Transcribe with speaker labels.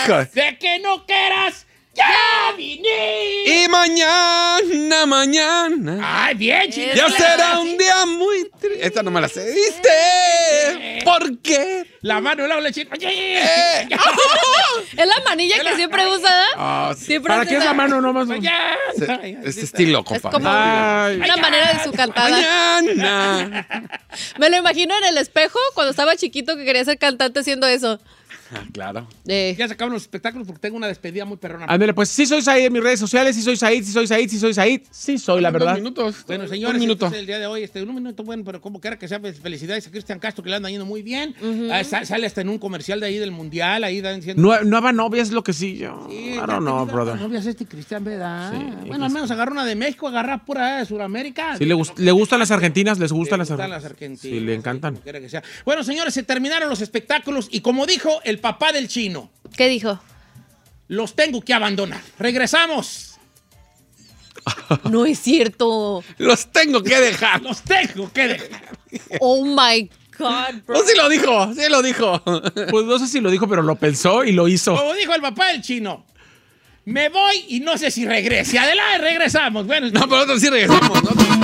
Speaker 1: Hijo.
Speaker 2: De que no quieras, ya vine.
Speaker 1: Y mañana.
Speaker 2: Ay, bien, chico.
Speaker 1: Ya será un día muy triste. Esta no me la sé. ¿Viste? ¿Por qué?
Speaker 2: La mano, la chico.
Speaker 1: Eh.
Speaker 3: Es la manilla que siempre usa.
Speaker 1: Ah, sí.
Speaker 3: Siempre
Speaker 2: ¿Para
Speaker 3: hace
Speaker 2: qué es
Speaker 3: esa-
Speaker 2: la mano nomás?
Speaker 1: Este estilo, compa.
Speaker 3: como una manera de su cantada.
Speaker 1: Mañana.
Speaker 3: Me lo imagino en el espejo cuando estaba chiquito que quería ser cantante haciendo eso.
Speaker 1: Ah, claro.
Speaker 2: Ya se acaban los espectáculos porque tengo una despedida muy perrona.
Speaker 4: Ándale, pues sí soy Said en mis redes sociales, sí soy Said, sí soy Said, sí soy Said, sí soy, la verdad.
Speaker 1: 2 minutos.
Speaker 2: Bueno, señores,
Speaker 1: Un minuto.
Speaker 2: entonces, el día de hoy, un minuto, bueno, pero como quiera que sea, felicidades a Cristian Castro, que le anda yendo muy bien. Sale hasta en un comercial de ahí del Mundial, ahí dan diciendo...
Speaker 4: Nueva novia es lo que sí, yo.
Speaker 2: Sí,
Speaker 4: I don't know, brother.
Speaker 2: No veas Cristian, ¿verdad?
Speaker 4: Sí,
Speaker 2: Bueno, al menos agarra una de México, agarra pura de Sudamérica.
Speaker 4: Sí, le gustan las argentinas, les gustan
Speaker 2: Le
Speaker 4: las
Speaker 2: gustan
Speaker 4: argentinas.
Speaker 2: las argentinas.
Speaker 4: Sí, le encantan.
Speaker 2: Como quiera que sea. Bueno, señores, se terminaron los espectáculos y como dijo el papá del chino,
Speaker 3: ¿Qué dijo?
Speaker 2: los tengo que abandonar. Regresamos.
Speaker 3: No es cierto.
Speaker 1: Los tengo que dejar.
Speaker 2: Los tengo que dejar.
Speaker 3: Oh my God, bro.
Speaker 1: No, sí lo dijo, sí lo dijo.
Speaker 4: Pues no sé si lo dijo, pero lo pensó y lo hizo.
Speaker 2: Como dijo el papá del chino, me voy y no sé si regrese. Adelante, regresamos. Bueno,
Speaker 1: No, pero nosotros sí regresamos.